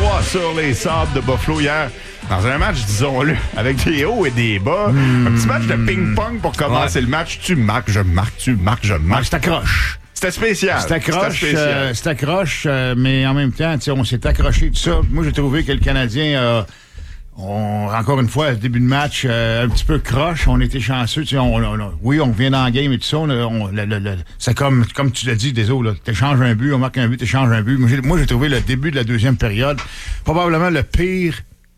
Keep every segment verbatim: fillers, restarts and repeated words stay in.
trois sur les sables de Buffalo hier. Dans un match, disons-le, avec des hauts et des bas. Mmh. Un petit match de ping-pong pour commencer ouais. le match. Tu marques, je marque, tu marques, je marque. C'est accroche. C'était spécial. C'est accroche, euh, c'est accroche, euh, mais en même temps, on s'est accroché tout ça. Moi, j'ai trouvé que le Canadien a... On, encore une fois, début de match, euh, un petit peu croche. On était chanceux. On, on, on, oui, on vient dans le game et tout ça. On, on, le, le, le, c'est comme, comme tu l'as dit, désolé. Tu échanges un but, on marque un but, tu échanges un but. Moi j'ai, moi, j'ai trouvé le début de la deuxième période probablement le pire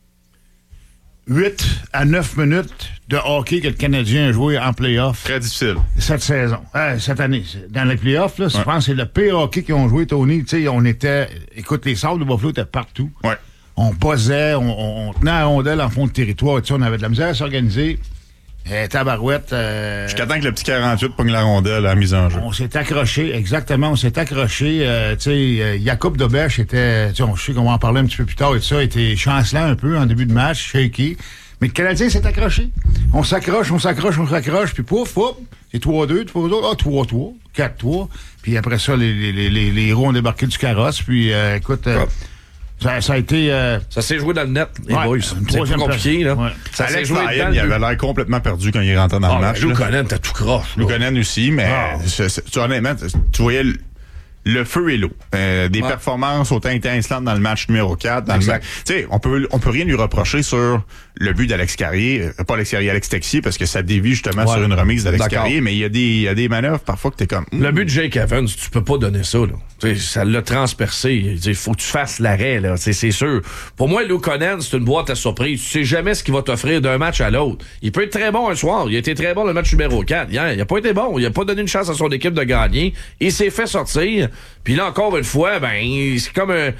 huit à neuf minutes de hockey que le Canadien a joué en play-off. Très difficile. Cette saison. Euh, cette année. Dans les play-offs, là, ouais. je pense que c'est le pire hockey qu'ils ont joué, Tony. Tu sais, on était... Écoute, les Sables de Buffalo étaient partout. Ouais. On posait, on, on tenait la rondelle en fond de territoire. Tu sais, on avait de la misère à s'organiser. Euh, tabarouette. Euh, Jusqu'à temps que le petit quarante-huit pogne la rondelle à la mise en jeu. On s'est accroché, exactement. On s'est accroché. Euh, tu sais, euh, Jacob Dobèche était... Tu sais, on, je sais qu'on va en parler un petit peu plus tard et tout ça. était chancelant un peu en début de match, shaky. Mais le Canadien s'est accroché. On s'accroche, on s'accroche, on s'accroche. Puis pouf, pouf. C'est trois deux, trois deux. Ah, trois trois, quatre trois. Puis après ça, les, les, les, les, les héros ont débarqué du carrosse. Puis euh, écoute... Euh, Ça, ça a été... Euh... Ça s'est joué dans le net, les ouais, boys. C'est plus compliqué, là. Ouais. Ça Alex s'est joué Lyon, il avait l'air complètement perdu quand il est rentré dans ah, le match. Luukkonen, t'as tout croche. Luukkonen aussi, mais ah. c'est, c'est, tu, honnêtement, tu voyais le, le feu et l'eau. Euh, des ouais. performances autant étincelantes dans le match numéro quatre. Dans exact. Tu sais, on peut, on peut rien lui reprocher sur le but d'Alex Carrier. Euh, pas Alex Carrier, Alex Texier, parce que ça dévie justement ouais. sur une remise d'Alex D'accord. Carrier, mais il y a des, il y a des manœuvres parfois que t'es comme... Mm. Le but de Jake Evans, tu peux pas donner ça, là. T'sais, ça l'a transpercé. Il faut que tu fasses l'arrêt, là. T'sais, c'est sûr. Pour moi, Luukkonen, c'est une boîte à surprise. Tu sais jamais ce qu'il va t'offrir d'un match à l'autre. Il peut être très bon un soir. Il a été très bon le match numéro quatre. Hier, il a pas été bon. Il a pas donné une chance à son équipe de gagner. Il s'est fait sortir. Puis là, encore une fois, ben, c'est comme un,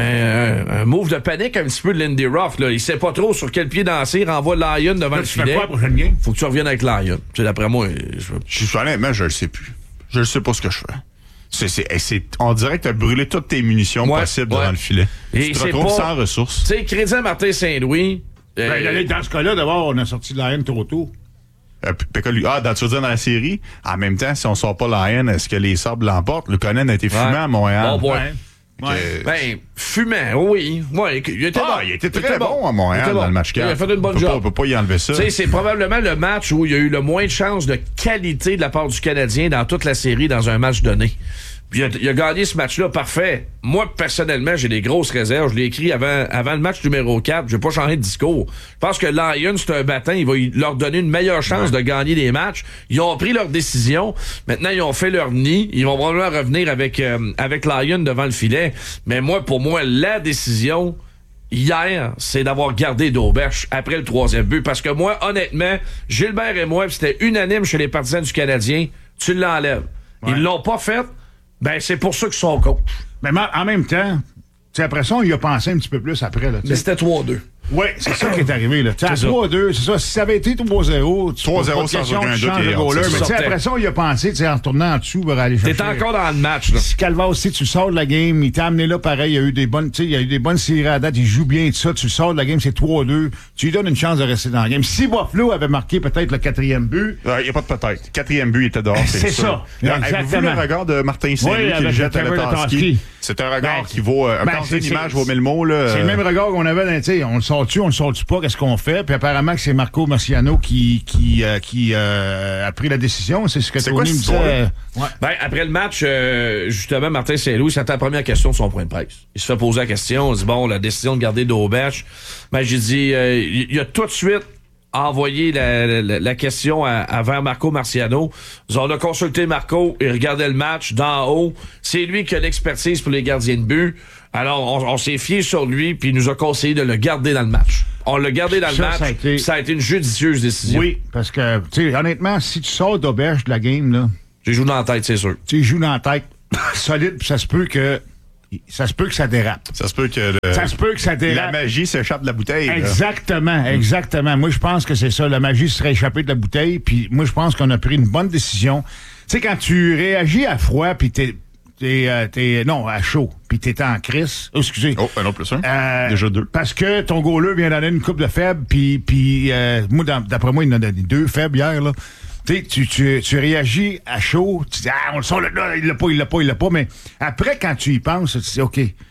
un, un move de panique un petit peu de Lindy Ruff, là. Il sait pas trop sur quel pied danser. Renvoie Lyon devant là, le filet. Quoi, faut que tu reviennes avec Lyon. C'est d'après moi. Je, je suis honnêtement, je le sais plus. Je ne sais pas ce que je fais. C'est, c'est, c'est, on dirait que tu as brûlé toutes tes munitions ouais, possibles ouais. devant le filet. Et tu te retrouves pas, sans ressources. Tu sais, crédit à Martin Saint-Louis. Ben, euh, dans ce cas-là, d'abord, on a sorti de la haine trop tôt. Euh, ah, dans, tu veux dire dans la série? En même temps, si on sort pas la haine, est-ce que les Sables l'emportent? Le Conan a été fumant ouais. à Montréal. Bon point. Ouais. Que... Ben, fumant, oui. Ouais, il était ah, bon. il était très il était bon. bon à Montréal dans bon. le match quatre. Il a fait une bonne on job. Pas, on peut pas y enlever ça. Tu sais, c'est probablement le match où il y a eu le moins de chances de qualité de la part du Canadien dans toute la série dans un match donné. Puis il a, il a gagné ce match-là, parfait. Moi, personnellement, j'ai des grosses réserves. Je l'ai écrit avant, avant le match numéro quatre. Je vais pas changer de discours. Je pense que Lyon, c'est un battant. Il va leur donner une meilleure chance ouais. de gagner des matchs. Ils ont pris leur décision. Maintenant, ils ont fait leur nid. Ils vont probablement revenir avec, euh, avec Lyon devant le filet. Mais moi, pour moi, la décision... hier, c'est d'avoir gardé Dobèche après le troisième but. Parce que moi, honnêtement, Gilbert et moi, c'était unanime chez les partisans du Canadien, tu l'enlèves. Ouais. Ils l'ont pas fait, ben c'est pour ça qu'ils sont coach. Mais en même temps, après ça, on y a pensé un petit peu plus après. Là, mais c'était trois deux. Oui, c'est ça qui est arrivé. Là. À trois deux, c'est ça. Si ça avait été trois zéro, tu trois zéro sans aucun doute. Mais après ça, on y a pensé, en retournant en dessous pour aller chercher. T'es encore dans le match. Là. Si Calva aussi, tu sors de la game, il t'a amené là pareil, il y a eu des bonnes, il y a eu des bonnes séries à date, il joue bien de ça, tu sors de la game, c'est trois deux, tu lui donnes une chance de rester dans la game. Si Buffalo avait marqué peut-être le quatrième but... Il n'y a pas de peut-être. Quatrième but, il était dehors, c'est, c'est ça. ça. Avez-vous vu le regard de Martin Saint-Louis oui, qui le jette à Letarski? C'est un regard ben, qui vaut... Un ben, c'est, une image vaut mille mots. Là. C'est le même regard qu'on avait dans... On le sort-tu, on le sort-tu pas, qu'est-ce qu'on fait? Puis apparemment que c'est Marco Marciano qui, qui, euh, qui euh, a pris la décision. C'est ce que Tony me disait. Euh, ouais. Ben, après le match, euh, justement, Martin Saint-Louis, c'était la première question de son point de presse. Il se fait poser la question. On dit, bon, la décision de garder Dobèche. Ben, j'ai dit, euh, il a tout de suite envoyé la, la, la question à, à vers Marco Marciano. On a consulté Marco, il regardait le match d'en haut. C'est lui qui a l'expertise pour les gardiens de but. Alors, on, on s'est fié sur lui, puis il nous a conseillé de le garder dans le match. On l'a gardé dans ça, le match. Ça a, été... ça a été une judicieuse décision. Oui, parce que, tu sais, honnêtement, si tu sors Dobèche de la game, là... Tu joues dans la tête, c'est sûr. Tu joues dans la tête solide, puis ça se peut que... Ça se peut que ça dérape. Ça se peut que... Le... Ça se peut que ça dérape. La magie s'échappe de la bouteille. Exactement, là. exactement. Moi, je pense que c'est ça. La magie serait échappée de la bouteille, puis moi, je pense qu'on a pris une bonne décision. Tu sais, quand tu réagis à froid, puis t'es... T'es, euh, t'es, non, à chaud, puis t'es en crise. Oh, excusez. Oh, un autre plus un. Euh, Déjà deux. Parce que ton goaler vient donner une coupe de faibles, puis, puis euh, moi, d'après moi, il en a donné deux faibles hier, là. Tu, tu, tu, tu réagis à chaud, tu dis, ah, on le sort là, il l'a pas, il l'a pas, il l'a pas, mais après, quand tu y penses, tu dis, OK,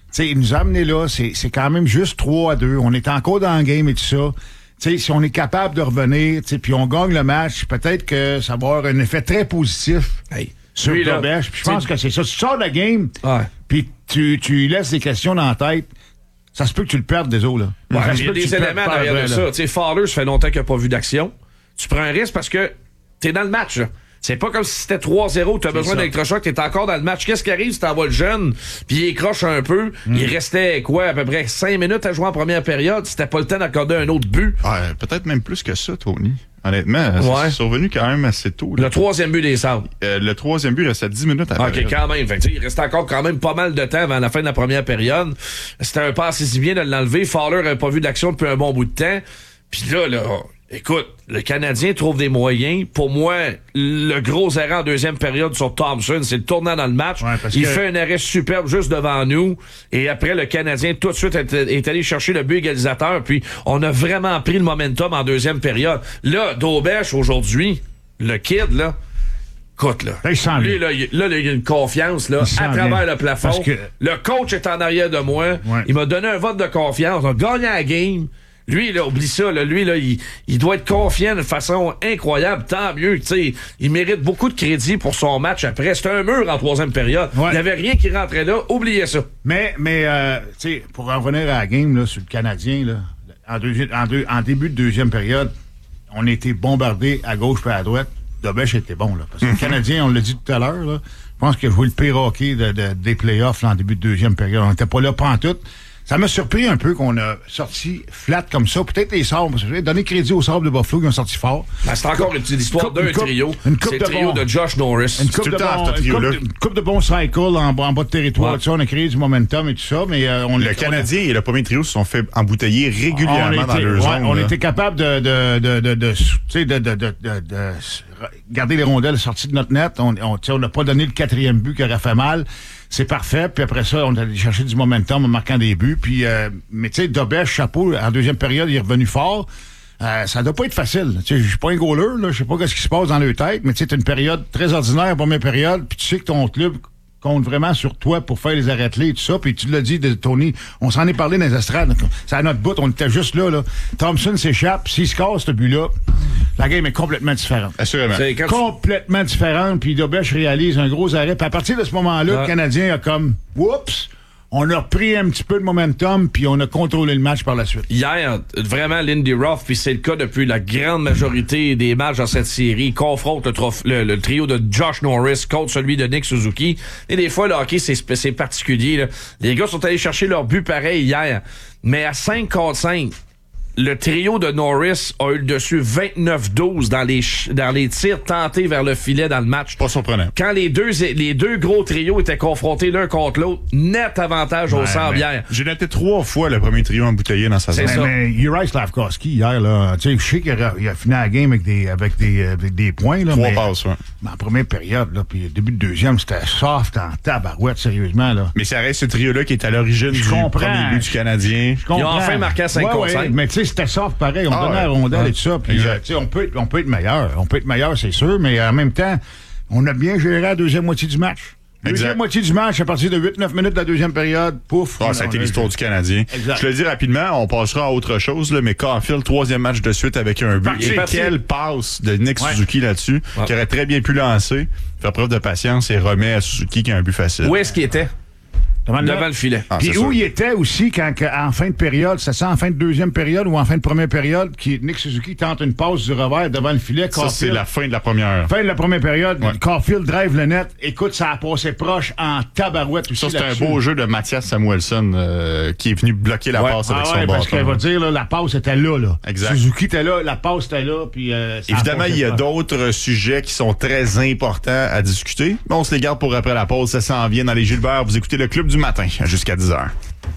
sais, il nous a amené là. C'est, c'est quand même juste trois à deux. On est encore dans le game et tout ça. Tu sais, si on est capable de revenir, tu sais, puis on gagne le match, peut-être que ça va avoir un effet très positif hey, sur Dobèche. Puis je pense que c'est ça. Tu sors de la game, ouais. puis tu, tu laisses des questions dans la tête. Ça se peut que tu le perdes des autres, là. Ouais, il y a des éléments derrière de ça. Tu sais, Fowler, ça fait longtemps qu'il n'a pas vu d'action. Tu prends un risque parce que t'es dans le match, là. C'est pas comme si c'était trois zéro, tu as besoin d'électrochoc, t'es encore dans le match. Qu'est-ce qui arrive si t'envoies le jeune, puis il écroche un peu, mm. il restait, quoi, à peu près cinq minutes à jouer en première période, c'était pas le temps d'accorder un autre but. Ouais, peut-être même plus que ça, Tony. Honnêtement, ouais. c'est survenu quand même assez tôt. Là. Le troisième but des Sables. Euh, le troisième but restait dix minutes à la OK, période. Quand même. Fait que, il restait encore quand même pas mal de temps avant la fin de la première période. C'était un pas assez si bien de l'enlever. Fowler n'avait pas vu d'action depuis un bon bout de temps. Puis là, là... Écoute, le Canadien trouve des moyens. Pour moi, le gros erreur en deuxième période sur Thompson, c'est le tournant dans le match. Ouais, il que... fait un arrêt superbe juste devant nous. Et après, le Canadien, tout de suite, est, est allé chercher le but égalisateur. Puis, on a vraiment pris le momentum en deuxième période. Là, Dobèche, aujourd'hui, le kid, là, écoute, là. Là, lui, là, il, là, il y a une confiance, là, à travers bien. Le plafond. Que... Le coach est en arrière de moi. Ouais. Il m'a donné un vote de confiance. On a gagné la game. Lui, là, oublie ça, là, lui, là, il, il doit être confiant de façon incroyable. Tant mieux, tu sais. Il mérite beaucoup de crédit pour son match après. C'était un mur en troisième période. Ouais. Il n'y avait rien qui rentrait là. Oubliez ça. Mais, mais euh, tu sais, pour en revenir à la game, là, sur le Canadien, là, en, deux, en, deux, en début de deuxième période, on a été bombardé à gauche et à droite. Dobèche était bon, là. Parce que le Canadien, on l'a dit tout à l'heure, là, je pense qu'il a joué le pire hockey de, de, des playoffs là, en début de deuxième période. On n'était pas là pantoute. Ça m'a surpris un peu qu'on a sorti flat comme ça. Peut-être les Sabres, parce que j'ai donné crédit aux Sabres de Buffalo qui ont sorti fort. Ben, c'est encore une, une histoire d'un trio. Une c'est le trio bon, de Josh Norris. Une coupe de, bon, une coupe de, une coupe de bons cycles en, en bas de territoire. Ouais. On a créé du momentum et tout ça. Mais euh, on le Canadien et le premier trio se sont fait embouteiller régulièrement était, dans leur ouais, zone. On là. était capable de, de, de, de, de, de, de, de, de, de, de garder les rondelles sorties de notre net. On n'a on, on pas donné le quatrième but qui aurait fait mal. C'est parfait. Puis après ça, on a allé chercher du momentum en marquant des buts. Puis, euh, mais tu sais, Dobèche, chapeau, en deuxième période, il est revenu fort. Euh, ça doit pas être facile. Tu sais, je suis pas un goaler, là. Je sais pas ce qui se passe dans leur tête, mais tu sais, c'est une période très ordinaire, première période. Puis tu sais que ton club compte vraiment sur toi pour faire les arrêts-clés et tout ça. Puis tu l'as dit, de Tony, on s'en est parlé dans les estrades. C'est à notre bout, on était juste là, là. Thompson s'échappe. S'il score ce but-là, la game est complètement différente. Assurément. C'est complètement différente. Puis Dobèche réalise un gros arrêt. Puis à partir de ce moment-là, ouais. Le Canadien a comme, oups, on a pris un petit peu de momentum, puis on a contrôlé le match par la suite. Hier, vraiment, Lindy Ruff, puis c'est le cas depuis la grande majorité des matchs dans cette série, confronte le, trof- le, le trio de Josh Norris contre celui de Nick Suzuki. Et des fois, le hockey, c'est, c'est particulier. Là. Les gars sont allés chercher leur but pareil hier. Mais à cinq contre cinq, le trio de Norris a eu le dessus vingt-neuf douze dans les, ch- dans les tirs tentés vers le filet dans le match. Pas surprenant. Quand les deux, les deux gros trios étaient confrontés l'un contre l'autre, net avantage ouais, au Sabres hier. J'ai noté trois fois le premier trio embouteillé dans sa zone. Mais, mais Juraj Slafkovský, hier, là, tu sais, je sais qu'il a, il a fini la game avec des, avec des, avec des points. Là, trois mais, passes, ouais. Mais en première période, là, puis début de deuxième, c'était soft en tabarouette, sérieusement. Là. Mais ça reste ce trio-là qui est à l'origine je du comprends. premier but du Canadien. Je comprends. Ils ont enfin marqué à cinq contre ouais, cinq. Ouais, mais tu sais, c'était soft pareil. On ah, donnait ouais. la rondelle ouais. et tout ça. Puis, euh, on, peut, on peut être meilleur. On peut être meilleur, c'est sûr, mais en même temps, on a bien géré la deuxième moitié du match. Exact. Deuxième moitié du match, à partir de huit neuf minutes de la deuxième période, pouf. Ah, ça a été l'histoire du Canadien. Exact. Je le dis rapidement, on passera à autre chose, là, mais Caulfield, troisième match de suite avec un but. Et quelle passe de Nick ouais. Suzuki là-dessus, ouais. qui aurait très bien pu lancer, faire preuve de patience et remet à Suzuki qui a un but facile. Où est-ce qu'il était? Devant, Devant le filet. Ah, puis où sûr. Il était aussi quand, en fin de période, c'est ça, en fin de deuxième période ou en fin de première période, qui, Nick Suzuki tente une passe du revers devant le filet. Ça, c'est la fin de la première. Fin de la première période. Ouais. Caulfield drive le net. Écoute, ça a passé proche en tabarouette aussi. Ça, c'est là-dessus. un beau jeu de Mathias Samuelsson euh, qui est venu bloquer la ouais. passe avec ah, son ouais, bâton. Parce qu'elle va dire, là, la passe était là, là. Exact. Suzuki était là, la passe était là. Puis, euh, évidemment, il y a d'autres sujets qui sont très importants à discuter. Mais on se les garde pour après la pause. Ça s'en vient dans les Gilbert. Vous écoutez le Club du matin jusqu'à dix heures.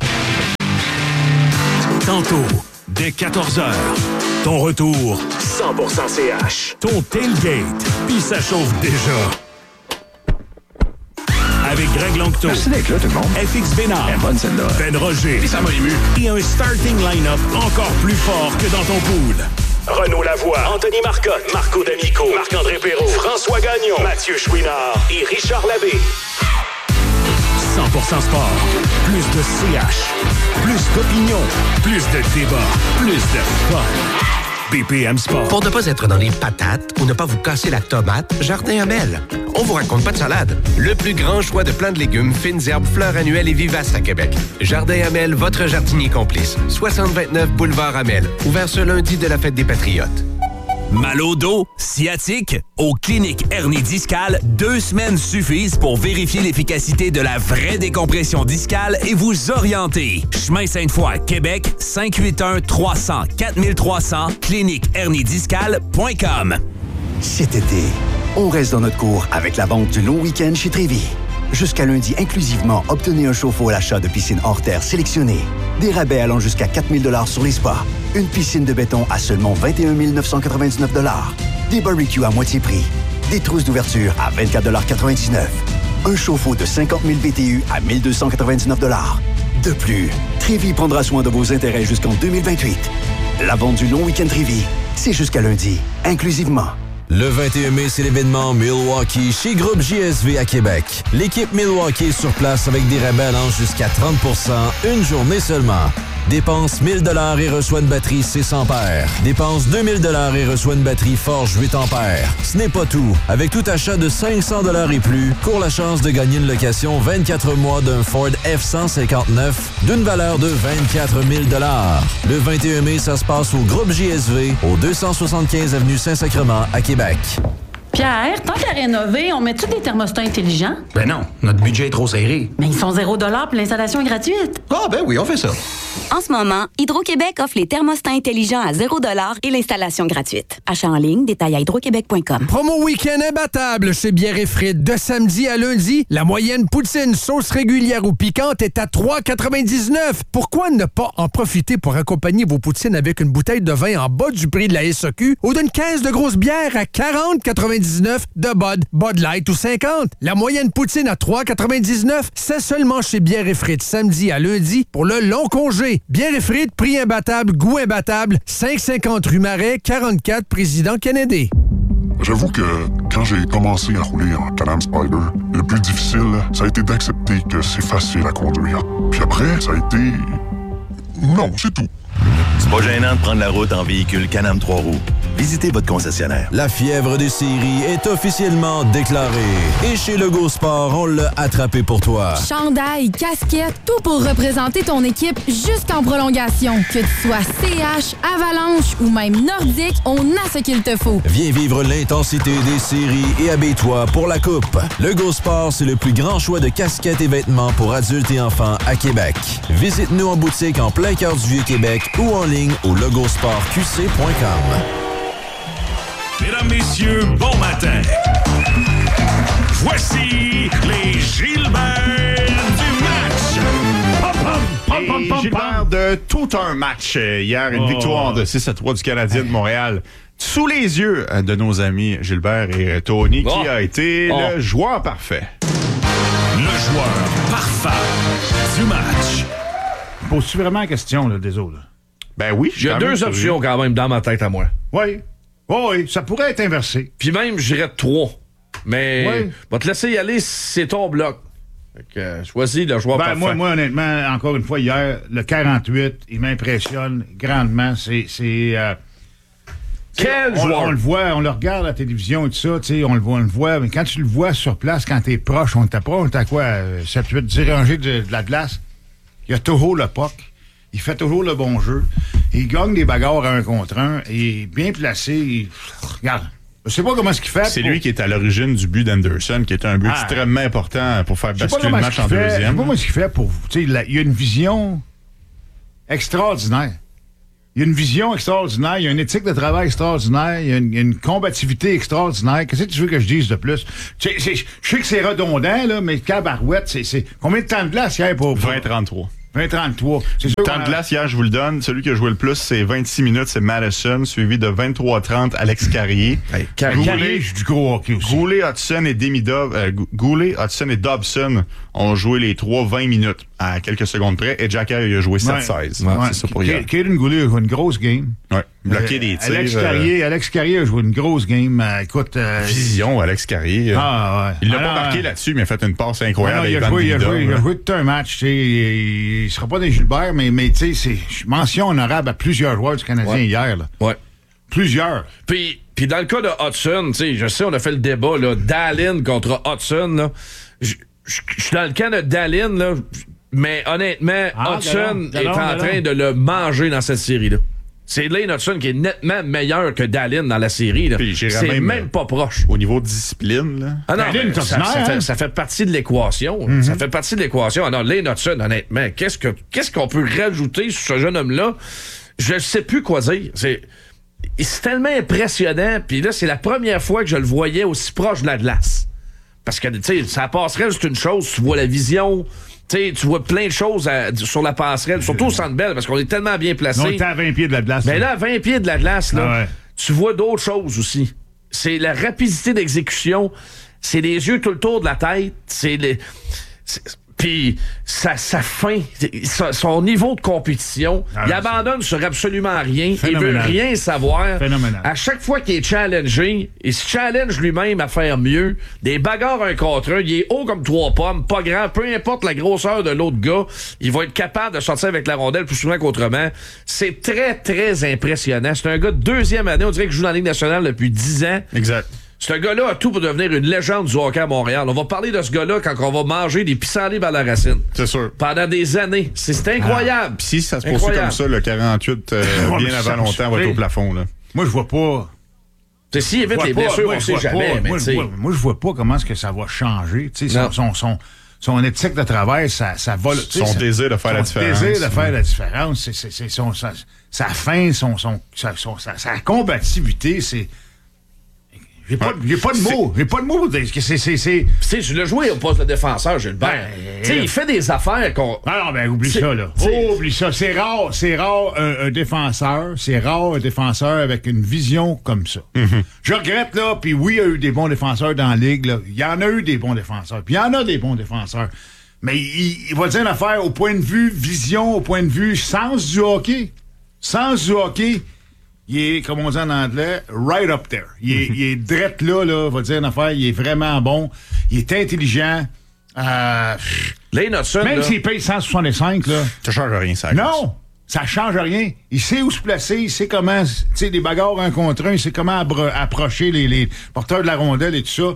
Tantôt, dès quatorze heures, ton retour cent pour cent C H. Ton tailgate, puis ça chauffe déjà. Avec Greg Longto. Merci d'être là, tout le monde. F X Bénard. Elle est bonne, celle-là. Ben Roger. Et ça m'a ému. Et un starting line-up encore plus fort que dans ton pool. Renaud Lavoie, Anthony Marcotte, Marco D'Amico, Marc-André Perrault, François Gagnon, Mathieu Chouinard et Richard Labbé. cent pour cent sport. Plus de C H. Plus d'opinion. Plus de débat. Plus de fun. B P M Sport. Pour ne pas être dans les patates ou ne pas vous casser la tomate, Jardin Hamel. On vous raconte pas de salade. Le plus grand choix de plants de légumes, fines herbes, fleurs annuelles et vivaces à Québec. Jardin Hamel, votre jardinier complice. soixante vingt-neuf boulevard Hamel. Ouvert ce lundi de la fête des Patriotes. Mal au dos, sciatique? Au Clinique Hernie Discale, deux semaines suffisent pour vérifier l'efficacité de la vraie décompression discale et vous orienter. Chemin Sainte-Foy, Québec, cinq huit un trois cents quatre trois cents, clinique hernie discale point com. Cet été, on reste dans notre cours avec la vente du long week-end chez Trévis. Jusqu'à lundi inclusivement, obtenez un chauffe-eau à l'achat de piscine hors terre sélectionnée. Des rabais allant jusqu'à quatre mille dollars sur les spas. Une piscine de béton à seulement vingt et un mille neuf cent quatre-vingt-dix-neuf dollars. Des barbecues à moitié prix. Des trousses d'ouverture à vingt-quatre quatre-vingt-dix-neuf dollars. Un chauffe-eau de cinquante mille B T U à mille deux cent quatre-vingt-dix-neuf dollars. De plus, Trévis prendra soin de vos intérêts jusqu'en deux mille vingt-huit. La vente du long week-end Trévis, c'est jusqu'à lundi, inclusivement. Le vingt et un mai, c'est l'événement Milwaukee chez Groupe J S V à Québec. L'équipe Milwaukee est sur place avec des rabais allant jusqu'à trente pour cent une journée seulement. Dépense mille dollars et reçoit une batterie six ampères. Dépense deux mille dollars et reçoit une batterie Forge huit ampères. Ce n'est pas tout. Avec tout achat de cinq cents dollars et plus, cours la chance de gagner une location vingt-quatre mois d'un Ford F cent cinquante-neuf d'une valeur de vingt-quatre mille dollars. Le vingt et un mai, ça se passe au Groupe J S V, au deux cent soixante-quinze avenue Saint-Sacrement à Québec. Pierre, tant qu'à rénover, on met-tu des thermostats intelligents? Ben non, notre budget est trop serré. Mais ils sont zéro dollar puis l'installation est gratuite. Ah ben oui, on fait ça. En ce moment, Hydro-Québec offre les thermostats intelligents à zéro dollar et l'installation gratuite. Achat en ligne, détail à hydroquébec point com. Promo week-end imbattable chez Bière et Frites. De samedi à lundi, la moyenne poutine sauce régulière ou piquante est à trois quatre-vingt-dix-neuf. Pourquoi ne pas en profiter pour accompagner vos poutines avec une bouteille de vin en bas du prix de la S A Q ou d'une caisse de grosse bière à quarante quatre-vingt-dix-neuf de Bud, Bud Light ou cinquante? La moyenne poutine à trois quatre-vingt-dix-neuf, c'est seulement chez Bière et Frites samedi à lundi pour le long congé. Bière et Frites, prix imbattable, goût imbattable, cinq cent cinquante rue Marais, quarante-quatre, Président Kennedy. J'avoue que quand j'ai commencé à rouler en Can-Am Spyder, le plus difficile, ça a été d'accepter que c'est facile à conduire. Puis après, ça a été... Non, c'est tout. C'est pas gênant de prendre la route en véhicule Can-Am trois roues. Visitez votre concessionnaire. La fièvre des séries est officiellement déclarée. Et chez Legault Sport, on l'a attrapé pour toi. Chandail, casquette, tout pour représenter ton équipe jusqu'en prolongation. Que tu sois C H, Avalanche ou même Nordique, on a ce qu'il te faut. Viens vivre l'intensité des séries et habille-toi pour la coupe. Legault Sport, c'est le plus grand choix de casquettes et vêtements pour adultes et enfants à Québec. Visite-nous en boutique en plein cœur du Vieux-Québec ou en ligne au logo sport q c point com. Mesdames, messieurs, bon matin. Voici les Gilbert du match. Pom, pom, pom, pom, pom, Gilbert de tout un match hier, une oh. victoire de six à trois du Canadien de Montréal. Sous les yeux de nos amis Gilbert et Tony, oh. qui a été oh. le joueur parfait. Le joueur parfait du match. Poses-tu vraiment la question là, des autres? Là? Ben oui. Il y a deux options quand même dans ma tête à moi. Oui. Oh oui, ça pourrait être inversé. Puis même, j'irais trois. Mais oui. va te laisser y aller, c'est ton bloc. Fait que, euh, choisis le joueur ben, parfait. Moi, moi, honnêtement, encore une fois, hier, le quarante-huit, il m'impressionne grandement. C'est... c'est euh, Quel on, joueur? On le voit, on le regarde à la télévision et tout ça, tu sais, on le voit, on le voit. Mais quand tu le vois sur place, quand t'es proche, on était proche, on était à quoi? sept huit dix rangées de, de la glace. Il y a toujours le puck. Il fait toujours le bon jeu. Il gagne des bagarres à un contre un. Il est bien placé. Il... Regarde. Je sais pas comment ce qu'il fait. C'est pour... lui qui est à l'origine du but d'Anderson, qui est un but ah, extrêmement important pour faire basculer le match en fait. deuxième. Je sais pas comment ce qu'il fait pour vous. Tu sais, il y a une vision extraordinaire. Il y a une vision extraordinaire. Il y a une éthique de travail extraordinaire. Il y a une, il y a une combativité extraordinaire. Qu'est-ce que tu veux que je dise de plus? Je sais que c'est redondant, là, mais cabarouette, c'est, c'est... Combien de temps de glace il y a pour... vingt trente-trois. vingt trente-trois. C'est sûr. Le temps de glace, hier, je vous le donne. Celui qui a joué le plus, c'est vingt-six minutes, c'est Madison, suivi de vingt-trois trente, Alex Carrier. Hey, Carrier, Goulet, joue du gros hockey aussi. Goulet, Hudson et Demi Dob, euh, Goulet, Hudson et Dobson ont joué les trois vingt minutes. à quelques secondes près, et Jack Carrier a joué sept seize. Ouais. Ouais, Ouais. c'est ça pour hier. Caden Goulet a joué une grosse game. Ouais. Bloqué Euh, des tirs. Alex euh, Carrier, Alex Carrier a joué une grosse game. Euh, écoute. Euh, Vision, Alex Carrier. Ah, ouais. Il l'a Alors, pas marqué euh, là-dessus, mais il a fait une passe incroyable. non, il, a avec joué, il, a Van joué, Vida, il a là. joué tout un match. tu sais, Il ne sera pas des Gilbert, mais, mais tu sais, c'est mention honorable à plusieurs joueurs du Canadien Ouais. hier. Là. Ouais. Plusieurs. Puis, puis dans le cas de Hudson, tu sais, je sais, on a fait le débat, là, Dallin contre Hudson, là. Je je- je suis dans le camp de Dallin, là, mais honnêtement, Ah, Hudson galon, est galon, en galon. train de le manger dans cette série-là. C'est Lane Hudson qui est nettement meilleur que Dallin dans la série, là. Puis j'irais C'est même, même, pas proche. Au niveau de discipline, là. Ah non, Dallin mais est ça, ordinaire, ça hein? fait, ça fait partie de l'équation. Mm-hmm. Ça fait partie de l'équation. Ah non, Lane Hudson, honnêtement, qu'est-ce que qu'est-ce qu'on peut rajouter sur ce jeune homme-là? Je ne sais plus quoi dire. C'est, c'est tellement impressionnant. Puis là, c'est la première fois que je le voyais aussi proche de la glace. Parce que, tu sais, sa passerelle, c'est une chose. Tu vois la vision. Tu sais, tu vois plein de choses à- sur la passerelle, surtout au Centre Bell, parce qu'on est tellement bien placé. On était à vingt pieds de la glace. Mais là, à vingt pieds de la glace, là, Ah ouais. tu vois d'autres choses aussi. C'est la rapidité d'exécution, c'est les yeux tout le tour de la tête, c'est les... c'est- Puis sa, sa fin, son, son niveau de compétition, Ah, il c'est- abandonne sur absolument rien. Il veut Phénoménal. rien savoir. Phénoménal. À chaque fois qu'il est challengé, il se challenge lui-même à faire mieux. Des bagarres un contre un, il est haut comme trois pommes, pas grand, peu importe la grosseur de l'autre gars, il va être capable de sortir avec la rondelle plus souvent qu'autrement. C'est très, très impressionnant. C'est un gars de deuxième année, on dirait qu'il joue dans la Ligue nationale depuis dix ans. Exact. Ce gars-là a tout pour devenir une légende du hockey à Montréal. On va parler de ce gars-là quand on va manger des pissenlits à la racine. C'est sûr. Pendant des années. C'est, c'est incroyable. Puis si ça se poursuit Incroyable. comme ça, le quarante-huit, euh, Ouais, mais bien ça avant me longtemps, va être surprend. au plafond, là. Moi, je vois pas. C'est s'il évite Je vois les pas, blessures, moi, on je sait vois jamais. pas. mais Moi, tu je sais. vois- moi, je vois pas comment est-ce que ça va changer. Tu sais, Non. son, son, son, son éthique de travail, ça, ça va. tu sais, Son ça- désir de faire la son différence. désir de faire la différence. C'est, c'est, c'est son, sa, sa faim, son, son, sa, son- sa, sa combativité, c'est. J'ai pas, j'ai pas de mots. J'ai pas de mots. C'est, c'est, c'est, c'est... Tu sais, je l'ai joué au poste de défenseur, Gilbert. Ben, tu sais, il fait des affaires qu'on. Ah non, ben oublie C'est- ça, là. c'est- Oublie ça. C'est rare, c'est rare un, un défenseur. C'est rare un défenseur avec une vision comme ça. Je regrette, là, puis oui, il y a eu des bons défenseurs dans la Ligue, là. Il y en a eu des bons défenseurs. Puis il y en a des bons défenseurs. Mais il, il va dire une affaire au point de vue vision, au point de vue sens du hockey. Sens du hockey. Il est, comme on dit en anglais, right up there. Il est, il est drette là, là, va dire une affaire. Il est vraiment bon. Il est intelligent. Euh, Lane Hudson, même là, s'il paye cent soixante-cinq, là. Ça change rien, ça. Non! Ça change rien. Il sait où se placer, il sait comment, tu sais, des bagarres un contre un, il sait comment abro- approcher les, les porteurs de la rondelle et tout ça.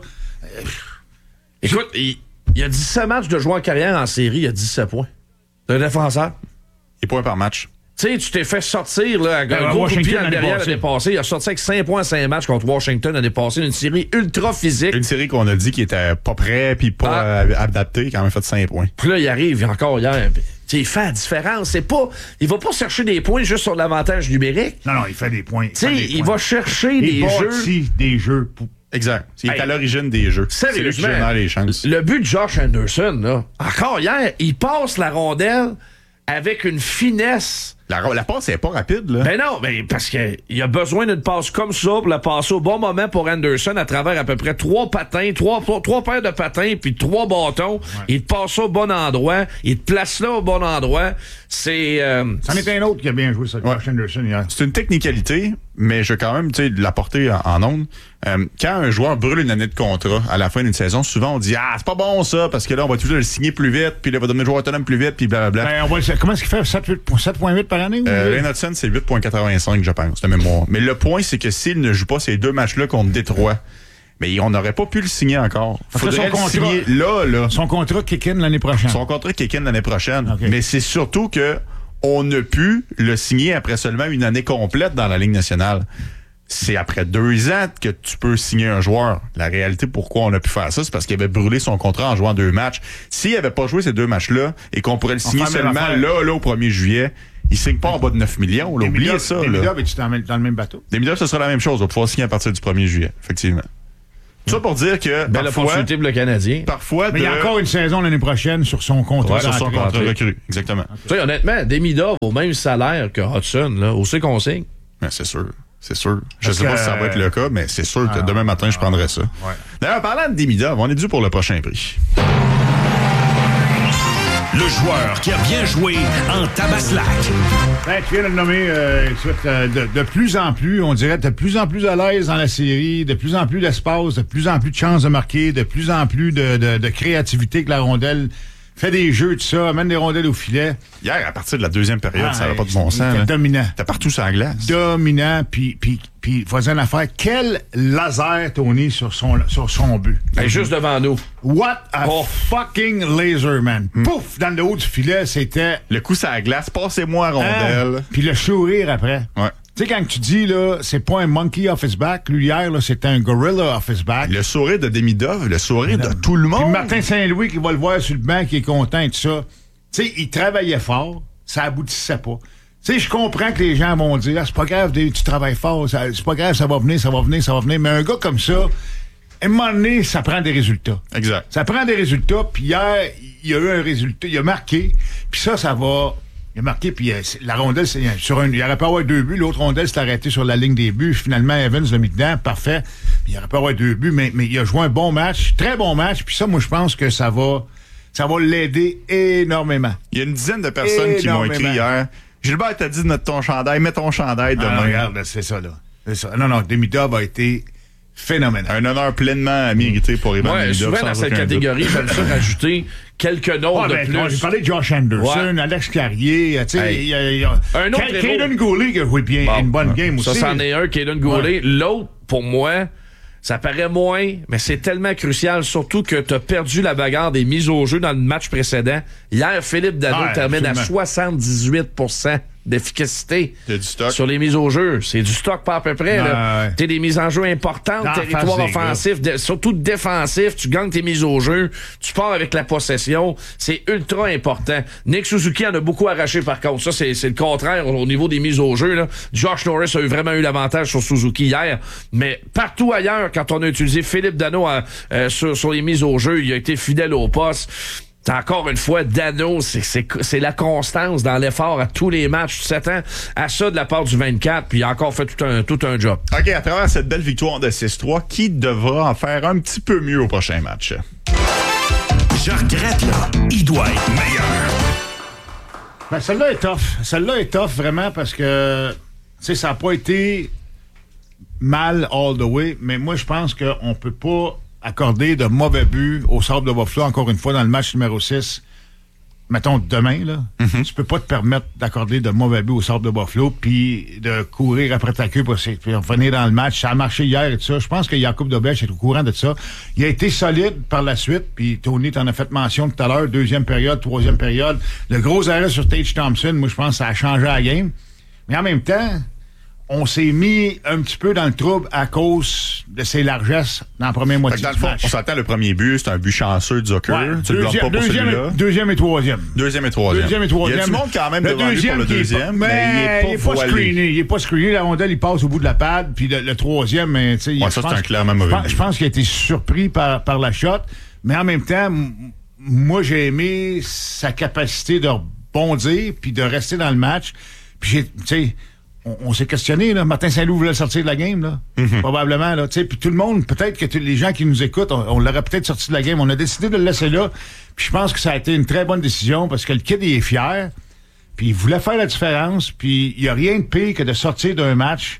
écoute, il, il y a dix-sept matchs de joueurs en carrière en série, il y a dix-sept points. C'est un défenseur. Il est points par match. Tu sais, tu t'es fait sortir, là, un Ben, gros coup de Washington pied en l'année derrière passée. l'année passée. Il a sorti avec cinq points à cinq matchs contre Washington l'année passée. Une série ultra physique. Une série qu'on a dit qui était pas prêt puis pas Ah. euh, adapté, il a quand même fait cinq points. Puis là, il arrive encore hier. Tu sais, il fait la différence. C'est pas, il va pas chercher des points juste sur l'avantage numérique. Non, non, il fait des points. Tu sais, il va chercher des il jeux. bâtit des jeux. Pour... Exact. Il est Hey. à l'origine des jeux. C'est lui qui Sérieusement, génère les chances. le but de Josh Anderson, là, encore hier, il passe la rondelle avec une finesse. La, la passe n'est pas rapide, là. Ben non, ben parce qu'il a besoin d'une passe comme ça pour la passer au bon moment pour Anderson à travers à peu près trois patins, trois, trois, trois paires de patins, puis trois bâtons. Il te passe ça au bon endroit, il te place là au bon endroit. C'est... Euh, C'en est un autre qui a bien joué, ça, Josh Anderson, hier. C'est une technicalité, mais je veux quand même tu sais, l'apporter en, en ondes. Euh, quand un joueur brûle une année de contrat à la fin d'une saison, souvent on dit « Ah, c'est pas bon ça, parce que là, on va toujours le signer plus vite, puis là, on va devenir joueur autonome plus vite, puis blablabla. Ben, on va le- comment est-ce qu'il fait? sept virgule huit par année? Ou Euh, Lane Hudson, c'est huit virgule quatre-vingt-cinq, je pense, de mémoire. Mais le point, c'est que s'il ne joue pas ces deux matchs-là contre Détroit, mais on n'aurait pas pu le signer encore. Il Parce que faudrait son le contrat- signer là, là. Son contrat kick in l'année prochaine. Son contrat kick in l'année prochaine. Ok. Mais c'est surtout que on a pu le signer après seulement une année complète dans la Ligue nationale. C'est après deux ans que tu peux signer un joueur. La réalité, pourquoi on a pu faire ça, c'est parce qu'il avait brûlé son contrat en jouant deux matchs. S'il n'avait pas joué ces deux matchs-là et qu'on pourrait le signer Enfin, mais seulement l'affaire- là, là, au premier juillet, il signe pas en bas de neuf millions. Là, oubliez ça. Des là. Midov, es-tu dans, dans le même bateau? Des Midov, ce sera la même chose. On va pouvoir signer à partir du premier juillet, effectivement. Tout ça pour dire que belle parfois, opportunité pour le Canadien. parfois Mais il y a de- encore une saison l'année prochaine sur son contrat. Ouais, sur son d'entrée. contrat recru. Exactement. Tu sais, honnêtement, Demidov au même salaire que Hudson, là, où c'est qu'on signe? Ben, c'est sûr. C'est sûr. Je Parce sais pas que- si ça va être le cas, mais c'est sûr que Ah, demain matin, je prendrai ça. Ouais. D'ailleurs, parlant de Demidov, on est dû pour le prochain prix. le joueur qui a bien joué en Tabaslac. Ben, tu viens de le nommer, euh, euh, de, de plus en plus, on dirait, de plus en plus à l'aise dans la série, de plus en plus d'espace, de plus en plus de chances de marquer, de plus en plus de, de, de créativité que la rondelle. Fait des jeux, tout ça, amène des rondelles au filet. Hier, à partir de la deuxième période, ah, ça n'avait pas de bon sens. C'était dominant. T'as partout sur la glace. Dominant, puis puis puis faisait une affaire. Quel laser, Tony, sur son, sur son but. Ben, juste devant nous. What a oh. fucking laser, man. Mm. Pouf, dans le haut du filet, c'était... Le coup sur la glace, passez-moi à rondelle. Ah, puis le sourire après. Ouais. Tu sais, quand tu dis, là, c'est pas un monkey off his back, lui, hier, là, c'était un gorilla off his back. Le sourire de Demidov, le sourire de tout le monde. Puis Martin Saint-Louis qui va le voir sur le banc, qui est content et tout ça. Tu sais, il travaillait fort, ça aboutissait pas. Tu sais, je comprends que les gens vont dire, ah, c'est pas grave, tu travailles fort, ça, c'est pas grave, ça va venir, ça va venir, ça va venir. Mais un gars comme ça, à un moment donné, ça prend des résultats. Exact. Ça prend des résultats, puis hier, il y a eu un résultat, il a marqué, puis ça, ça va... Il a marqué, puis euh, la rondelle, c'est, sur un, il aurait pu avoir deux buts. L'autre rondelle s'est arrêtée sur la ligne des buts. Finalement, Evans l'a mis dedans. Parfait. Puis il aurait pu avoir deux buts, mais, mais il a joué un bon match. Très bon match. Puis ça, moi, je pense que ça va, ça va l'aider énormément. Il y a une dizaine de personnes qui m'ont écrit hier. Gilbert t'a dit de mettre ton chandail. Mets ton chandail demain. Ah, regarde, c'est ça, là. C'est ça. Non, non, Demidov a été... phénoménal. Un honneur pleinement mérité pour Ivan ouais, Demidov. Souvent dans cette catégorie, j'aime ça rajouter quelques noms ah, de ben, plus. J'ai parlé de Josh Anderson, ouais. Alex Carrier, tu sais, il y a, y a un autre Caden Goulet qui a joué bien, bon, une bonne ouais. game ça, aussi. Ça, c'en est un, Caden Goulet. Ouais. L'autre, pour moi, ça paraît moins, mais c'est tellement crucial, surtout que tu as perdu la bagarre des mises au jeu dans le match précédent. Hier, Philippe Dano ouais, termine absolument. à soixante-dix-huit pour cent d'efficacité du stock. Sur les mises au jeu. C'est du stock pas à peu près. Ah, là. ouais. T'es des mises en jeu importantes, territoire offensif, de, surtout défensif. Tu gagnes tes mises au jeu. Tu pars avec la possession. C'est ultra important. Nick Suzuki en a beaucoup arraché par contre. Ça, c'est, c'est le contraire au niveau des mises au jeu. Là. Josh Norris a eu vraiment eu l'avantage sur Suzuki hier. Mais partout ailleurs, quand on a utilisé Philippe Dano à, euh, sur, sur les mises au jeu, il a été fidèle au poste. Encore une fois, Dano, c'est, c'est, c'est la constance dans l'effort à tous les matchs. Tu s'attends à ça de la part du vingt-quatre, puis il a encore fait tout un, tout un job. OK, à travers cette belle victoire de six trois, qui devra en faire un petit peu mieux au prochain match? Je regrette, là. Il doit être meilleur. Ben, celle-là est tough. Celle-là est tough, vraiment, parce que, tu sais, ça n'a pas été mal all the way, mais moi, je pense qu'on peut pas accorder de mauvais buts au Sables de Buffalo, encore une fois, dans le match numéro six. Mettons, demain, là, mm-hmm. tu peux pas te permettre d'accorder de mauvais buts au Sables de Buffalo puis de courir après ta queue pour revenir dans le match. Ça a marché hier et tout ça. Je pense que Jakub Dobeš est au courant de ça. Il a été solide par la suite, puis Tony t'en a fait mention tout à l'heure, deuxième période, troisième période. Le gros arrêt sur Tage Thompson, moi, je pense que ça a changé la game. Mais en même temps, on s'est mis un petit peu dans le trouble à cause de ses largesses dans la première moitié dans du le fond, match. On s'attend le premier but, c'est un but chanceux de Zucker. Ouais, tu deuxième, le pas pour deuxième, celui-là. Deuxième et troisième. Deuxième et troisième. Deuxième et troisième. Il y a du monde quand même le devant lui pour le deuxième, pas, mais, mais il est pas, pas screené. Il est pas screené. La rondelle, il passe au bout de la pad, puis le, le troisième, mais tu sais, ouais, ça c'est un clairement mauvais. Je pense, je pense qu'il a été surpris par, par la shot, mais en même temps, m- moi j'ai aimé sa capacité de rebondir puis de rester dans le match. Puis j'ai, tu sais. On, on s'est questionné, là. Martin Saint-Loup voulait sortir de la game, là. Mm-hmm. Probablement, là. Tu sais, puis tout le monde, peut-être que t- les gens qui nous écoutent, on, on l'aurait peut-être sorti de la game. On a décidé de le laisser là. Puis je pense que ça a été une très bonne décision parce que le kid, il est fier. Puis il voulait faire la différence. Puis il n'y a rien de pire que de sortir d'un match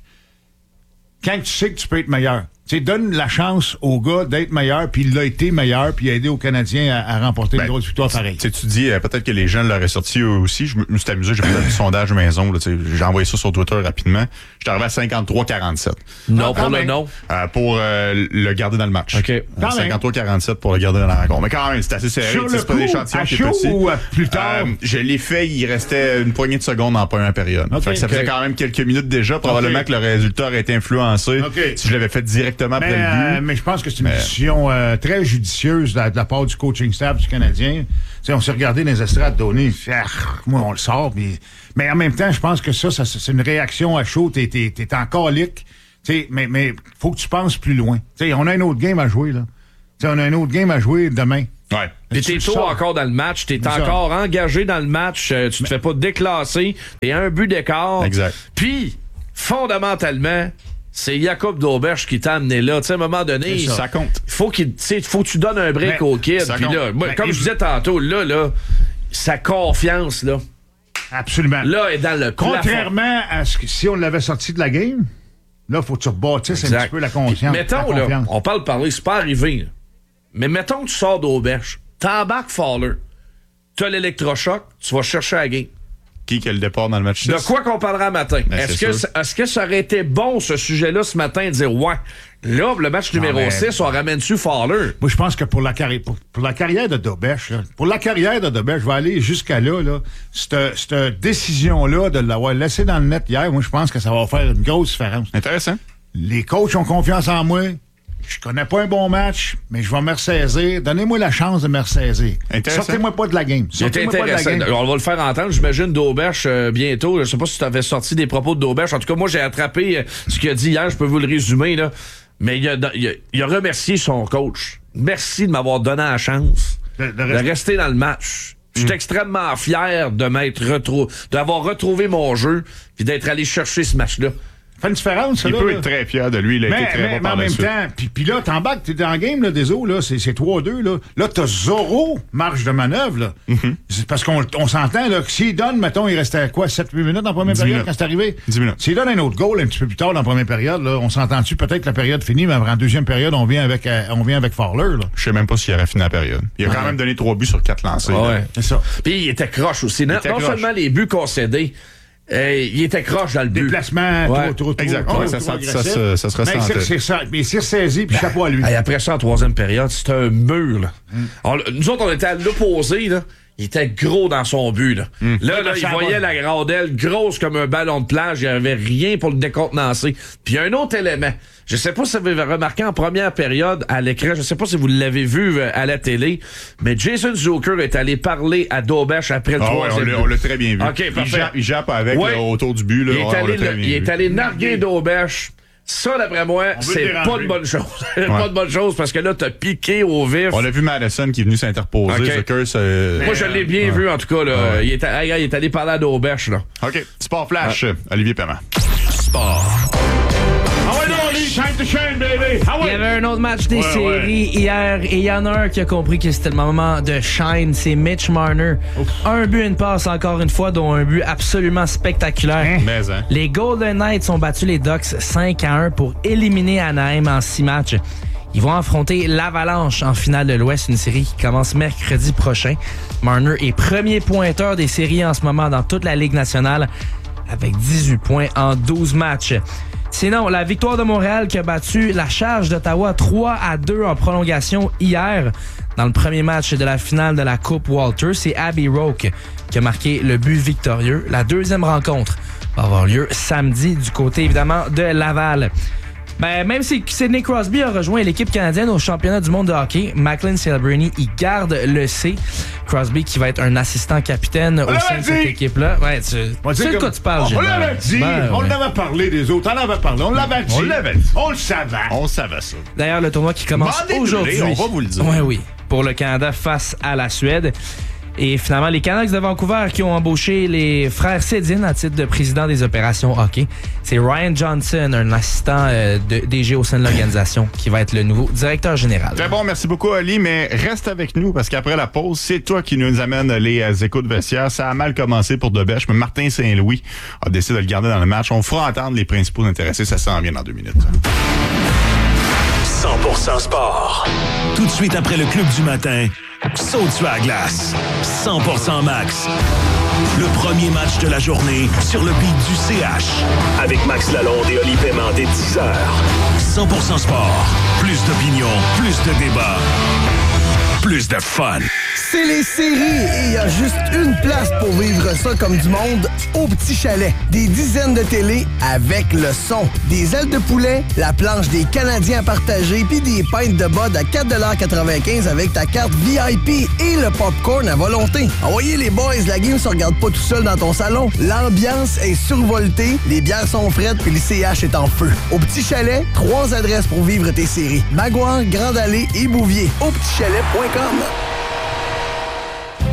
quand tu sais que tu peux être meilleur. Tu sais, donne la chance au gars d'être meilleur, puis il a été meilleur, puis il a aidé aux Canadiens à, à remporter ben, une grosse victoire pareille. Tu tu dis, euh, peut-être que les gens l'auraient sorti eux aussi. Je me suis amusé, j'ai fait un sondage maison, là, j'ai envoyé ça sur Twitter rapidement. J'étais arrivé à cinquante-trois quarante-sept. Non, pour le non. Euh, pour euh, le garder dans le match. OK. Euh, cinquante-trois quarante-sept pour le garder dans la rencontre. Mais quand même, c'est assez serré. Sur c'est le pas coup, l'échantillon à qui est chaud petit. ou à plus tard? Euh, je l'ai fait, il restait une poignée de secondes en première période. Okay, fait que ça okay. faisait quand même quelques minutes déjà. Probablement okay. que le résultat aurait été influencé okay. si je l'avais fait directement après mais, le but. Euh, mais je pense que c'est une mais... décision euh, très judicieuse de la, de la part du coaching staff du Canadien. T'sais, on s'est regardé dans les estrades données, moi on le sort, mais, mais en même temps, je pense que ça, ça c'est une réaction à chaud. T'es, t'es, t'es en colique, t'sais, mais mais faut que tu penses plus loin. T'sais, on a un autre game à jouer là. T'sais, on a un autre game à jouer demain. Ouais. T'es tôt sors. encore dans le match, t'es encore ça. engagé dans le match, euh, tu te mais... fais pas déclasser, t'es un but d'écart. Exact. Puis, fondamentalement, c'est Jakub Dobeš qui t'a amené là. Tu sais, à un moment donné, ça. ça compte. Faut qu'il, faut que tu donnes un break mais, au kid. Puis là, moi, comme je disais tantôt, là, là, sa confiance, là. Absolument. Là, est dans le Contrairement plafond. à ce que si on l'avait sorti de la game, là, faut que tu rebâtisses un petit peu la confiance. Mettons, la là, on parle parler, c'est pas arrivé. Là. Mais mettons que tu sors d'Auberge, t'embarques Fowler, t'as l'électrochoc, tu vas chercher la game. Qui qui a le départ dans le match six? De quoi qu'on parlera matin? Ben, est-ce, que, ça, est-ce que ça aurait été bon, ce sujet-là, ce matin, de dire, ouais, là, le match non, numéro mais... six, on ramène-tu Fowler? Moi, je pense que pour la, carri- pour, pour la carrière de Dobèche, pour la carrière de Dobèche, je vais aller jusqu'à là, là. Cette, cette décision-là de l'avoir laissé dans le net hier, moi, je pense que ça va faire une grosse différence. Intéressant. Les coachs ont confiance en moi. Je connais pas un bon match, mais je vais me ressaisir. Donnez-moi la chance de me ressaisir. Sortez-moi pas de la game. Sortez-moi pas de la game. On va le faire entendre, j'imagine, d'Auberche euh, bientôt. Je sais pas si tu avais sorti des propos de d'Auberche. En tout cas, moi, j'ai attrapé euh, ce qu'il a dit hier. Je peux vous le résumer, là. Mais il a, il a, il a remercié son coach. Merci de m'avoir donné la chance de, de, de rester. rester dans le match. Je suis mmh. extrêmement fier de m'être retrouvé, d'avoir retrouvé mon jeu puis d'être allé chercher ce match-là. Ça fait une différence, ça, il là. Il peut là. être très fier de lui. Il a mais, été très mais, bon mais par en la même suite. temps, puis, puis là, t'embarques, t'es dans le game, là, des eaux, là, c'est, c'est trois deux, là. Là, t'as zéro marge de manœuvre, là. Mm-hmm. C'est parce qu'on on s'entend, là, que s'il donne, mettons, il restait à quoi, sept huit minutes en première période minutes. quand c'est arrivé? dix minutes. S'il donne un autre goal un petit peu plus tard dans la première période, là, on s'entend-tu, peut-être que la période finit, mais en deuxième période, on vient avec, euh, on vient avec Fowler, là. Je sais même pas s'il aurait fini la période. Il a ouais. quand même donné trois buts sur quatre lancés. Ah ouais. C'est ça. Puis il était croche aussi. Non, non seulement les buts concédés, Euh, il était croche dans le but. Déplacement, ouais. trop, trop, trop. Exact. Trop, ouais, trop, ça, trop ça, ça, ça se ressentait. Mais c'est, c'est ça. Mais c'est ressaisi, puis chapeau à lui. Et après ça, en troisième période, c'était un mur. Là. Mm. Alors, nous autres, on était à l'opposé. Là. Il était gros dans son but. Là, mm. là, là il voyait la rondelle grosse comme un ballon de plage. Il n'y avait rien pour le décontenancer. Puis un autre élément. Je sais pas si vous avez remarqué en première période à l'écran, je sais pas si vous l'avez vu à la télé, mais Jason Zucker est allé parler à Dobèche après le ah troisième ouais, on, l'a, on l'a très bien vu. Okay, il, jappe, il jappe avec ouais. là, autour du but. Là, il est ouais, allé, le, il est allé narguer Dobèche. Ça, d'après moi, c'est pas de bonne chose. Ouais. Pas de bonne chose parce que là, t'as piqué au vif. On a vu Madison qui est venu s'interposer. Okay. Zucker, c'est... Moi, je l'ai bien ouais. vu, en tout cas. Là. Ouais. Il, est, il est allé parler à Dobèche. Là. OK. Sport Flash, ouais. Olivier Paiement. Sport. Il y avait un autre match des ouais, séries ouais. hier et il y en a un qui a compris que c'était le moment de shine, c'est Mitch Marner. Ouf. Un but, une passe encore une fois, dont un but absolument spectaculaire. Mais, hein. Les Golden Knights ont battu les Ducks cinq à un pour éliminer Anaheim en six matchs. Ils vont affronter l'Avalanche en finale de l'Ouest, une série qui commence mercredi prochain. Marner est premier pointeur des séries en ce moment dans toute la Ligue nationale avec dix-huit points en douze matchs. Sinon, la victoire de Montréal qui a battu la Charge d'Ottawa trois à deux en prolongation hier dans le premier match de la finale de la Coupe Walter. C'est Abby Roque qui a marqué le but victorieux. La deuxième rencontre va avoir lieu samedi du côté, évidemment, de Laval. Ben, même si Sidney Crosby a rejoint l'équipe canadienne au championnat du monde de hockey, Macklin Celebrini, il garde le C. Crosby qui va être un assistant capitaine au sein de cette équipe-là. Ouais, tu sais de quoi tu parles, On l'avait dit, ben, on ouais. l'avait parlé des autres, on l'avait parlé, on l'avait dit. On l'avait dit. On le savait. On savait ça. D'ailleurs, le tournoi qui commence aujourd'hui. On va vous le dire. Ouais, oui, pour le Canada face à la Suède. Et finalement, les Canucks de Vancouver qui ont embauché les frères Sedin à titre de président des opérations hockey. C'est Ryan Johnson, un assistant euh, de D G au sein de l'organisation, qui va être le nouveau directeur général. Très bon, merci beaucoup, Ali, mais reste avec nous parce qu'après la pause, c'est toi qui nous amène les euh, échos de vestiaire. Ça a mal commencé pour Dobèche, mais Martin Saint-Louis a décidé de le garder dans le match. On fera entendre les principaux intéressés. Ça s'en vient dans deux minutes. cent pour cent sport. Tout de suite après le Club du matin, saute sur la glace. cent pour cent Max. Le premier match de la journée sur le beat du C H. Avec Max Lalonde et Oli Paiement dès dix heures. cent pour cent sport. Plus d'opinion, plus de débat, plus de fun. C'est les séries et il y a juste une place pour vivre ça comme du monde, au Petit Chalet. Des dizaines de télés avec le son. Des ailes de poulet, la planche des Canadiens à partager puis des pintes de bud à quatre quatre-vingt-quinze avec ta carte V I P et le popcorn à volonté. Envoyez les boys, la game se regarde pas tout seul dans ton salon. L'ambiance est survoltée, les bières sont frettes puis le C H est en feu. Au Petit Chalet, trois adresses pour vivre tes séries. Maguire, Grande Allée et Bouvier. au petit chalet point com.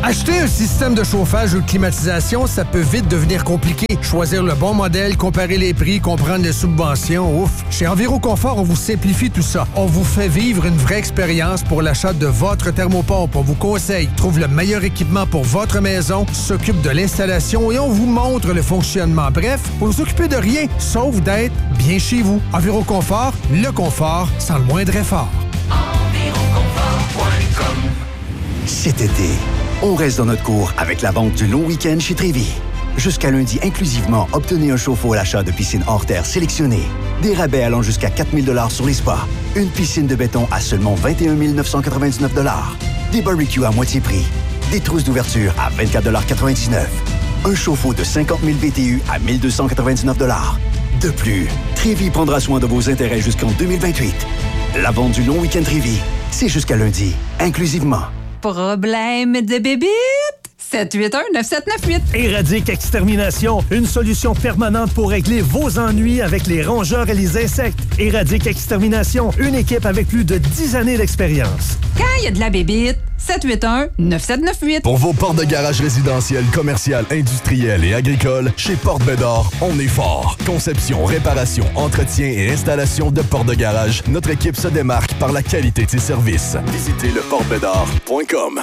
Acheter un système de chauffage ou de climatisation, ça peut vite devenir compliqué. Choisir le bon modèle, comparer les prix, comprendre les subventions, ouf. Chez Enviroconfort, on vous simplifie tout ça. On vous fait vivre une vraie expérience pour l'achat de votre thermopompe. On vous conseille, trouve le meilleur équipement pour votre maison, s'occupe de l'installation et on vous montre le fonctionnement. Bref, vous vous occupez de rien, sauf d'être bien chez vous. Enviroconfort, le confort sans le moindre effort. Enviroconfort point com. Cet été, on reste dans notre cours avec la vente du long week-end chez Trévy. Jusqu'à lundi inclusivement, obtenez un chauffe-eau à l'achat de piscine hors terre sélectionnée. Des rabais allant jusqu'à quatre mille dollars sur les spas. Une piscine de béton à seulement vingt et un mille neuf cent quatre-vingt-dix-neuf dollars. Des barbecues à moitié prix. Des trousses d'ouverture à vingt-quatre dollars quatre-vingt-dix-neuf. Un chauffe-eau de cinquante mille B T U à mille deux cent quatre-vingt-dix-neuf dollars. De plus, Trévy prendra soin de vos intérêts jusqu'en deux mille vingt-huit. La vente du long week-end Trévy, c'est jusqu'à lundi, inclusivement. Problème de bébite? sept huit un neuf sept neuf huit. Éradique Extermination, une solution permanente pour régler vos ennuis avec les rongeurs et les insectes. Éradique Extermination, une équipe avec plus de dix années d'expérience. Quand il y a de la bébite, sept huit un neuf sept neuf huit. Pour vos portes de garage résidentiels, commerciales, industriels et agricoles, chez Porte Bédard, on est fort. Conception, réparation, entretien et installation de portes de garage, notre équipe se démarque par la qualité de ses services. Visitez le porte bédard point com.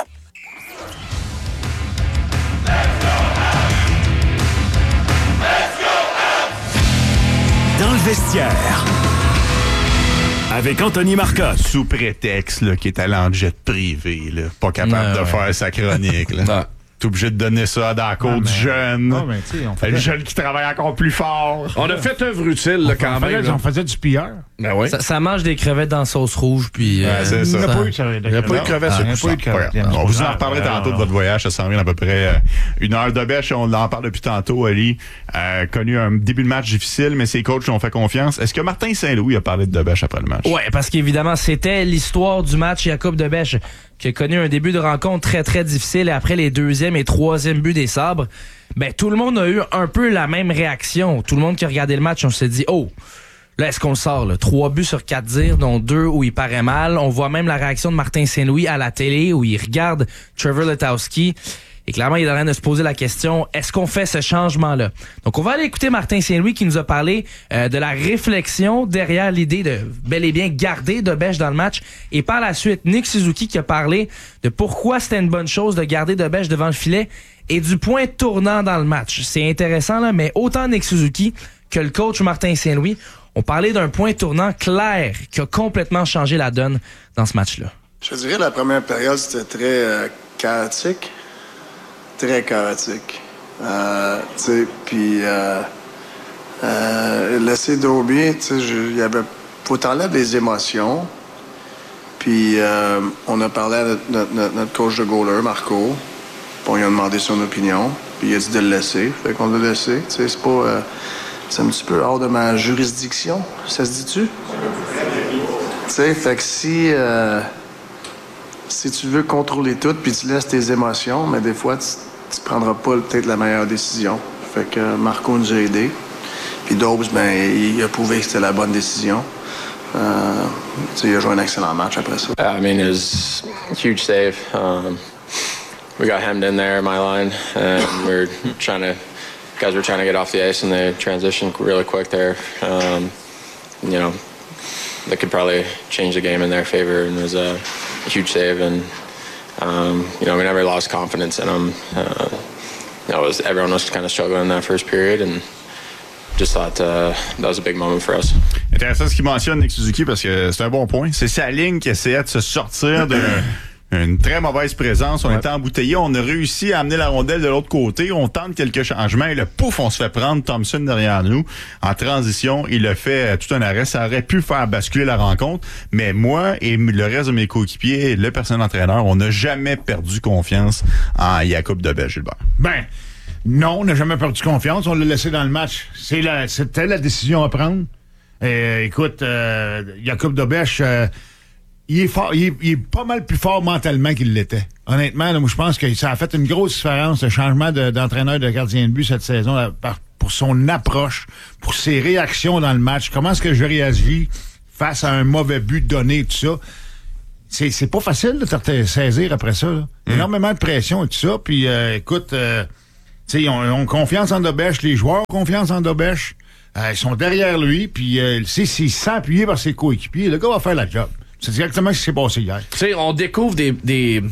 Dans le vestiaire, avec Anthony Marcotte. Sous prétexte là, qu'il est allé en jet privé, là, pas capable Ouais, de ouais. faire sa chronique. Là. T'es obligé de donner ça dans la côte Non, du mais- jeune. non, mais tu sais, on fait- Le jeune qui travaille encore plus fort. On a fait œuvre utile là, quand on même. faisait, là. on faisait du pilleur. Ben oui. Ça, ça mange des crevettes dans sauce rouge, puis... Ouais, euh, c'est ça. Il n'y a pas eu de Il n'y a pas eu de crevettes, Ah, c'est il n'y a tout pas eu de ça. crevettes. Ouais. On vous en Ah, reparlera ouais, tantôt ouais, de votre voyage. Ça s'en vient à peu près euh, une heure de bêche. On en parle depuis tantôt, Ali. Euh, connu un début de match difficile, mais ses coachs lui ont fait confiance. Est-ce que Martin Saint-Louis a parlé de Debèche après le match? Ouais, parce qu'évidemment, c'était l'histoire du match Jacob Debèche qui a connu un début de rencontre très, très difficile et après les deuxième et troisième buts des Sabres, ben, tout le monde a eu un peu la même réaction. Tout le monde qui a regardé le match, on s'est dit, oh, là, est-ce qu'on le sort, là? Trois buts sur quatre dires, dont deux où il paraît mal. On voit même la réaction de Martin Saint-Louis à la télé où il regarde Trevor Letowski. Et clairement, il est en train de se poser la question, est-ce qu'on fait ce changement-là? Donc, on va aller écouter Martin Saint-Louis qui nous a parlé euh, de la réflexion derrière l'idée de bel et bien garder Debèche dans le match. Et par la suite, Nick Suzuki qui a parlé de pourquoi c'était une bonne chose de garder Debèche devant le filet et du point tournant dans le match. C'est intéressant, là, mais autant Nick Suzuki que le coach Martin Saint-Louis ont parlé d'un point tournant clair qui a complètement changé la donne dans ce match-là. Je dirais la première période, c'était très euh, chaotique. Très chaotique. Euh, tu sais, puis euh, euh, laisser Dobie, tu sais, il y avait... Faut t'enlèves les émotions. Puis euh, on a parlé à notre, notre, notre- notre coach de goaler, Marco. Puis on lui a demandé son opinion. Puis il a dit de le laisser. Fait qu'on l'a laissé. Tu sais, c'est pas... euh, c'est un petit peu hors de ma juridiction. Ça se dit-tu? Tu sais, fait que si... euh, si tu veux contrôler tout puis tu laisses tes émotions, mais des fois, tu, tu prendras pas peut-être la meilleure décision. Fait que euh, Marco nous a aidés. Puis Dobbs, ben, il a prouvé que c'était la bonne décision. Euh, tu sais, il a joué un excellent match après ça. Uh, I mean, it was a huge save. Um, we got hemmed in there, my line, and we were trying to, guys were trying to get off the ice, and they transitioned really quick there. Um, you know, that could probably change the game in their favor, and it was a huge save. And um, you know, we never lost confidence in them. Uh, you know, it was everyone was kind of struggling in that first period, and just thought uh, that was a big moment for us. Intéressant ce qu'il mentionne, Nick Suzuki, parce que c'est un bon point. C'est sa ligne qui essayait de se sortir d'une très mauvaise présence. On Ouais. était embouteillés. On a réussi à amener la rondelle de l'autre côté. On tente quelques changements. Et le pouf, on se fait prendre Thompson derrière nous. En transition, il a fait tout un arrêt. Ça aurait pu faire basculer la rencontre. Mais moi et le reste de mes coéquipiers, le personnel entraîneur, on n'a jamais perdu confiance en Jacob Debèche, Gilbert. Ben, non, on n'a jamais perdu confiance. On l'a laissé dans le match. C'est la, c'était la décision à prendre. Euh, écoute, euh, Jacob Debèche, euh, il est fort, il est, il est pas mal plus fort mentalement qu'il l'était. Honnêtement, là, moi, je pense que ça a fait une grosse différence, le changement de, d'entraîneur de gardien de but cette saison, là, par, pour son approche, pour ses réactions dans le match. Comment est-ce que je réagis face à un mauvais but donné, tout ça. c'est, c'est pas facile de te saisir après ça. Là. Mm. Énormément de pression et tout ça. Puis, euh, écoute, euh, tu sais, ils ont, ils ont confiance en Dobèche. Les joueurs ont confiance en Dobèche. Euh, ils sont derrière lui. Puis, euh, s'il se sent appuyé par ses coéquipiers, le gars va faire la job. C'est exactement ce qui s'est passé hier. Tu sais, on découvre des, des,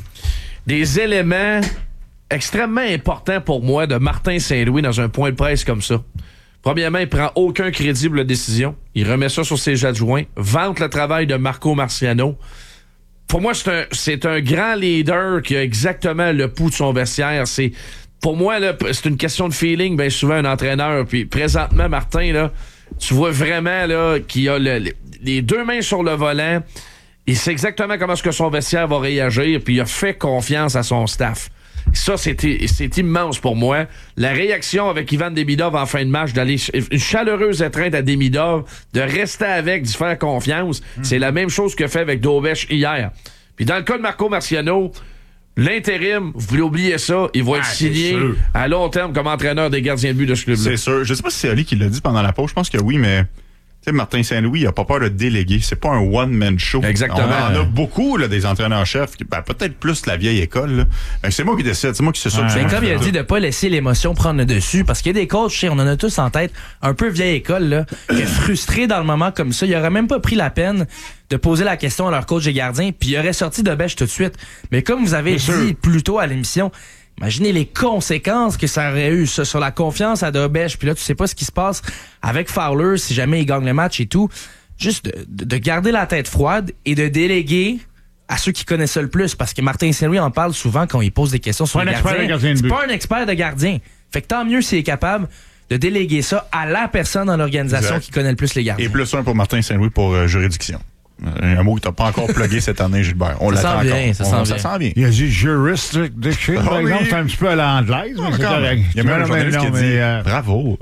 des éléments extrêmement importants pour moi de Martin Saint-Louis dans un point de presse comme ça. Premièrement, il prend aucun crédit pour la décision. Il remet ça sur ses adjoints. Vante le travail de Marco Marciano. Pour moi, c'est un, c'est un grand leader qui a exactement le pouls de son vestiaire. C'est, pour moi, là, c'est une question de feeling, bien souvent, un entraîneur. Puis présentement, Martin, là, tu vois vraiment là, qu'il a le, les deux mains sur le volant. Il sait exactement comment est-ce que son vestiaire va réagir. Puis il a fait confiance à son staff. Ça, c'est, c'est immense pour moi. La réaction avec Ivan Demidov en fin de match, d'aller une chaleureuse étreinte à Demidov, de rester avec, d'y faire confiance, mmh. c'est la même chose que fait avec Dobèche hier. Puis dans le cas de Marco Marciano, l'intérim, vous voulez oublier ça, il va ah, être signé à long terme comme entraîneur des gardiens de but de ce club-là. C'est sûr. Je sais pas si c'est Ali qui l'a dit pendant la pause, je pense que oui, mais... Tu sais, Martin Saint-Louis, il n'a pas peur de déléguer. C'est pas un one-man show. Exactement. On en a beaucoup, là, des entraîneurs-chefs, ben, peut-être plus la vieille école. Là. Ben, c'est moi qui décide, c'est moi qui sais ça. C'est comme il a dit de pas laisser l'émotion prendre le dessus, parce qu'il y a des coachs, on en a tous en tête, un peu vieille école, là, qui est frustré dans le moment comme ça. Il aurait même pas pris la peine de poser la question à leur coach des gardiens, puis il aurait sorti de bêche tout de suite. Mais comme vous avez Bien dit sûr. plus tôt à l'émission, imaginez les conséquences que ça aurait eu ça, sur la confiance à Dobèche. Puis là, tu sais pas ce qui se passe avec Fowler si jamais il gagne le match et tout. Juste de, de garder la tête froide et de déléguer à ceux qui connaissent ça le plus. Parce que Martin Saint-Louis en parle souvent quand il pose des questions sur les gardiens. gardien C'est pas un expert de gardien. Fait que tant mieux s'il est capable de déléguer ça à la personne dans l'organisation exact. Qui connaît le plus les gardiens. Et plus un pour Martin Saint-Louis pour euh, juridiction. Un mot que t'as pas encore plugué cette année, Gilbert. On ça l'attend sent encore. bien, ça, On, sent ça sent bien. Il a dit jurisdiction, par oh, exemple, oui. c'est un petit peu à l'anglaise, mais c'est correct. Il y a même un journaliste qui a dit euh... bravo.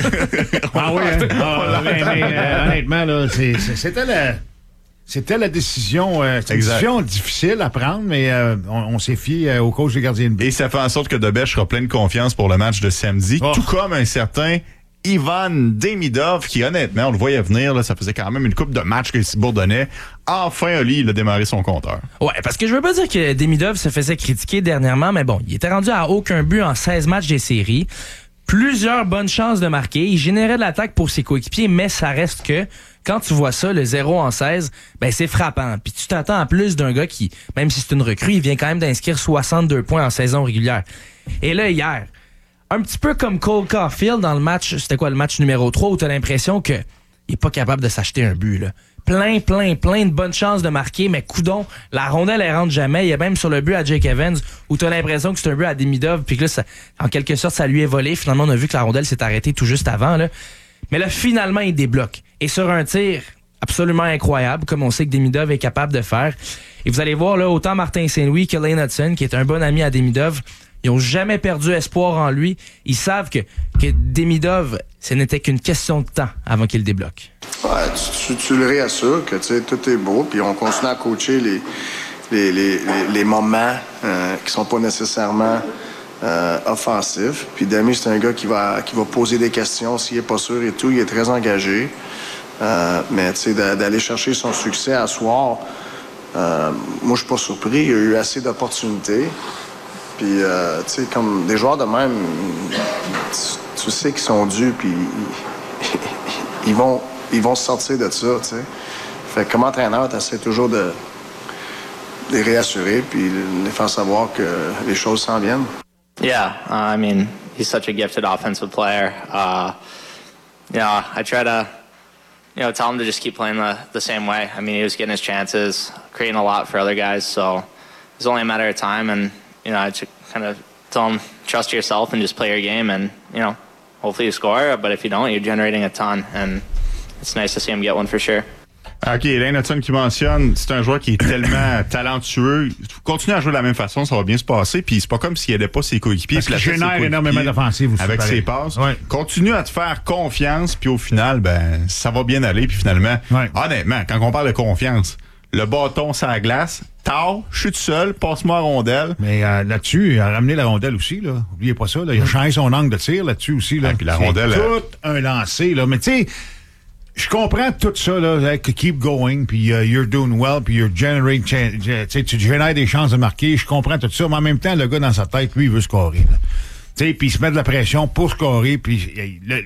ah oui, hein? ah, mais, mais, euh, honnêtement, là, c'est, c'est, c'était la... C'était la décision, euh, c'est une décision difficile à prendre, mais euh, on, on s'est fié euh, au coach des gardiens de but. Et ça fait en sorte que Dobèche sera plein de confiance pour le match de samedi, oh. tout comme un certain Ivan Demidov, qui honnêtement, on le voyait venir, là, ça faisait quand même une coupe de matchs qu'il s'y bourdonnait. Enfin, Oli, il a démarré son compteur. Ouais, parce que je veux pas dire que Demidov se faisait critiquer dernièrement, mais bon, il était rendu à aucun but en seize matchs des séries. Plusieurs bonnes chances de marquer. Il générait de l'attaque pour ses coéquipiers, mais ça reste que quand tu vois ça, le zéro en seize, ben c'est frappant. Puis tu t'attends en plus d'un gars qui, même si c'est une recrue, il vient quand même d'inscrire soixante-deux points en saison régulière. Et là, hier, un petit peu comme Cole Caulfield dans le match, c'était quoi le match numéro trois, où t'as l'impression que il est pas capable de s'acheter un but, là. Plein, plein, plein de bonnes chances de marquer, mais coudon, la rondelle, elle rentre jamais. Il y a même sur le but à Jake Evans, où t'as l'impression que c'est un but à Demidov, puis que là, ça, en quelque sorte, ça lui est volé. Finalement, on a vu que la rondelle s'est arrêtée tout juste avant, là. Mais là, finalement, il débloque. Et sur un tir absolument incroyable, comme on sait que Demidov est capable de faire. Et vous allez voir, là, autant Martin Saint-Louis que Lane Hudson, qui est un bon ami à Demidov, ils ont jamais perdu espoir en lui. Ils savent que, que Demidov, ce n'était qu'une question de temps avant qu'il débloque. Ouais, tu, tu, tu le réassures que tu sais, tout est beau, puis on continue à coacher les, les, les, les, les moments euh, qui sont pas nécessairement euh, offensifs. Puis Demi, c'est un gars qui va, qui va poser des questions s'il est pas sûr et tout. Il est très engagé. Euh, mais tu sais, d'aller chercher son succès à soir, euh, moi, je suis pas surpris. Il y a eu assez d'opportunités. Puis, euh, tu sais, comme des joueurs de même, tu, tu sais qu'ils sont dus, puis ils, ils vont... ils vont se sortir de ça, tu sais. Fait que comme entraîneur, tu essaies toujours de, de les réassurer puis de les faire savoir que les choses s'en viennent. Yeah, uh, I mean, he's such a gifted offensive player. Uh, you know, I try to, you know, tell him to just keep playing the, the same way. I mean, he was getting his chances, creating a lot for other guys, so it's only a matter of time. And, you know, I just kind of tell him, trust yourself and just play your game and, you know, hopefully you score. But if you don't, you're generating a ton. And it's nice to see him get one for sure. OK, Lane Hudson qui mentionne, c'est un joueur qui est tellement talentueux. Continue à jouer de la même façon, ça va bien se passer. Puis c'est pas comme s'il aidait pas ses coéquipiers. Parce qu'il génère énormément d'offensives aussi. Avec ses passes. Ouais. Continue à te faire confiance, puis au final, ben ça va bien aller. Puis finalement, ouais. honnêtement, quand on parle de confiance, le bâton sur la glace, tard, je suis tout seul, passe-moi la rondelle. Mais euh, là-dessus, il a ramené la rondelle aussi, là. Oubliez pas ça, là. Il a changé son angle de tir là-dessus aussi, là. Ah, puis la rondelle. C'est tout un lancer, là. Mais tu sais, Je comprends tout ça, là, like, keep going, puis uh, you're doing well, puis you're generating, cha- cha- tu génères des chances de marquer. Je comprends tout ça, mais en même temps, le gars dans sa tête, lui, il veut scorer. Tu sais, puis il se met de la pression pour scorer, puis le,